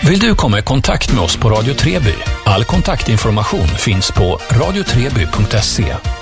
Vill du komma i kontakt med oss på Radio Treby? All kontaktinformation finns på radiotreby.se.